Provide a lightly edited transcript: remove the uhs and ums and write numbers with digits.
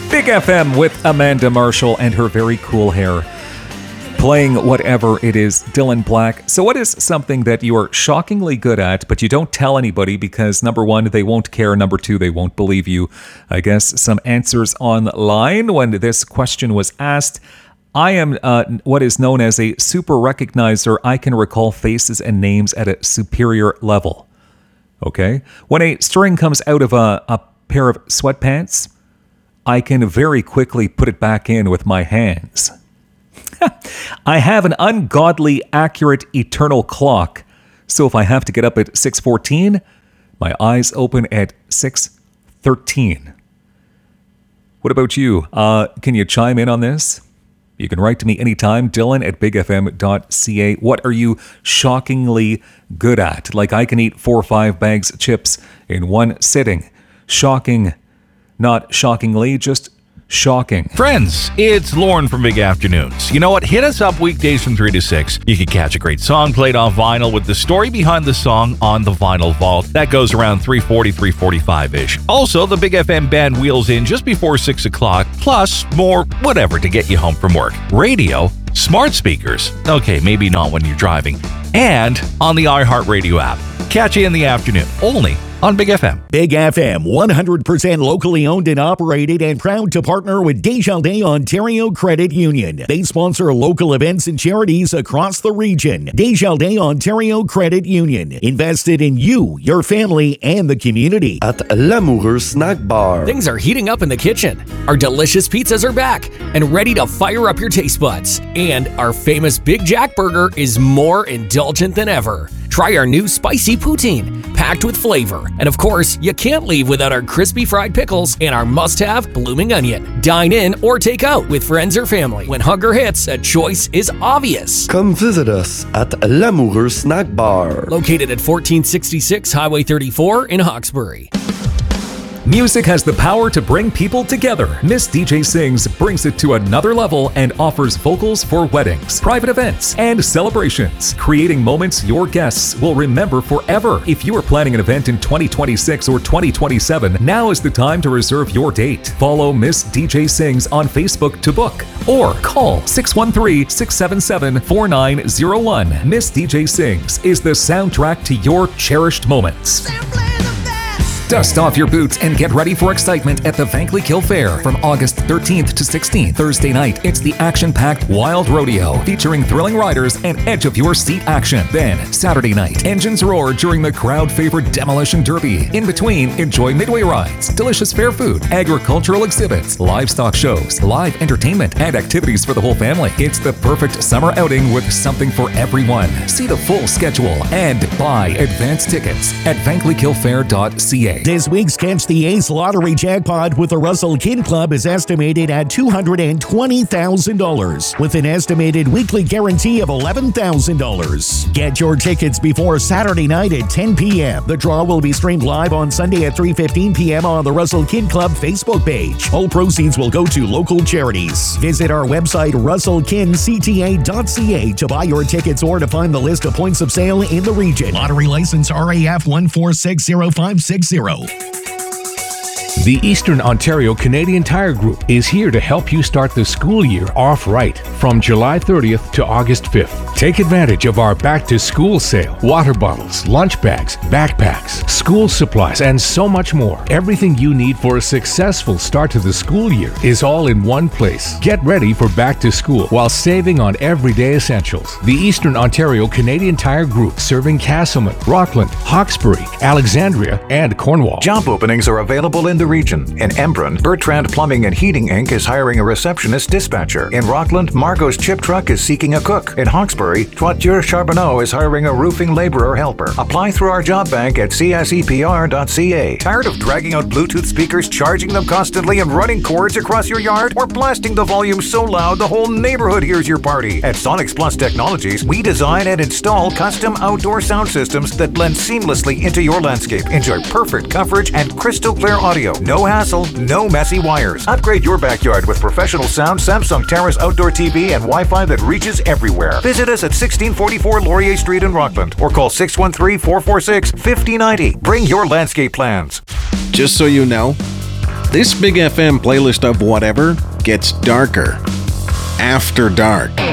Big FM with Amanda Marshall and her very cool hair. Playing whatever it is, Dylan Black. So what is something that you are shockingly good at, but you don't tell anybody because, number one, they won't care, number two, they won't believe you? I guess some answers online when this question was asked. I am what is known as a super recognizer. I can recall faces and names at a superior level. Okay? When a string comes out of a pair of sweatpants, I can very quickly put it back in with my hands. I have an ungodly accurate eternal clock, so if I have to get up at 6:14, my eyes open at 6:13. What about you? Can you chime in on this? You can write to me anytime, Dylan at bigfm.ca. What are you shockingly good at? Like I can eat 4 or 5 bags of chips in one sitting. Shocking. Not shockingly, just shocking. Friends, it's Lauren from Big Afternoons. You know what? Hit us up weekdays from 3 to 6. You can catch a great song played on vinyl with the story behind the song on the Vinyl Vault. That goes around 3:40, 3:45-ish. Also, the Big FM band wheels in just before 6 o'clock, plus more whatever to get you home from work. Radio, smart speakers. Okay, maybe not when you're driving. And on the iHeartRadio app. Catch you in the afternoon, only on Big FM. Big FM, 100% locally owned and operated and proud to partner with Desjardins Ontario Credit Union. They sponsor local events and charities across the region. Desjardins Ontario Credit Union. Invested in you, your family, and the community. At L'Amoureux Snack Bar. Things are heating up in the kitchen. Our delicious pizzas are back and ready to fire up your taste buds. And our famous Big Jack Burger is more indulgent than ever. Try our new spicy poutine, packed with flavor. And of course, you can't leave without our crispy fried pickles and our must-have blooming onion. Dine in or take out with friends or family. When hunger hits, a choice is obvious. Come visit us at L'Amoureux Snack Bar. Located at 1466 Highway 34 in Hawkesbury. Music has the power to bring people together. Miss DJ Sings brings it to another level and offers vocals for weddings, private events, and celebrations, creating moments your guests will remember forever. If you are planning an event in 2026 or 2027, now is the time to reserve your date. Follow Miss DJ Sings on Facebook to book or call 613-677-4901. Miss DJ Sings is the soundtrack to your cherished moments. Dust off your boots and get ready for excitement at the Vankleek Hill Fair from August 13th to 16th. Thursday night, it's the action-packed Wild Rodeo featuring thrilling riders and edge-of-your-seat action. Then, Saturday night, engines roar during the crowd-favorite Demolition Derby. In between, enjoy midway rides, delicious fair food, agricultural exhibits, livestock shows, live entertainment, and activities for the whole family. It's the perfect summer outing with something for everyone. See the full schedule and buy advance tickets at vankleekhillfair.ca. This week's Catch the Ace lottery jackpot with the Russell Kid Club is estimated at $220,000 with an estimated weekly guarantee of $11,000. Get your tickets before Saturday night at 10 p.m. The draw will be streamed live on Sunday at 3:15 p.m. on the Russell Kid Club Facebook page. All proceeds will go to local charities. Visit our website russellkincta.ca to buy your tickets or to find the list of points of sale in the region. Lottery license RAF 1460560. The Eastern Ontario Canadian Tire Group is here to help you start the school year off right from July 30th to August 5th. Take advantage of our back-to-school sale. Water bottles, lunch bags, backpacks, school supplies, and so much more. Everything you need for a successful start to the school year is all in one place. Get ready for back to school while saving on everyday essentials. The Eastern Ontario Canadian Tire Group, serving Castleman, Rockland, Hawkesbury, Alexandria, and Cornwall. Job openings are available in the region. In Embrun, Bertrand Plumbing and Heating Inc. is hiring a receptionist dispatcher. In Rockland, Margot's Chip Truck is seeking a cook. In Hawkesbury, Toiture Charbonneau is hiring a roofing laborer helper. Apply through our job bank at csepr.ca. Tired of dragging out Bluetooth speakers, charging them constantly, and running cords across your yard? Or blasting the volume so loud the whole neighborhood hears your party? At Sonics Plus Technologies, we design and install custom outdoor sound systems that blend seamlessly into your landscape. Enjoy perfect coverage and crystal clear audio. No hassle, no messy wires. Upgrade your backyard with professional sound, Samsung Terrace outdoor TV, and Wi-Fi that reaches everywhere. Visit us at 1644 Laurier Street in Rockland or call 613-446-5090. Bring your landscape plans. Just so you know, This Big FM playlist of whatever gets darker after dark.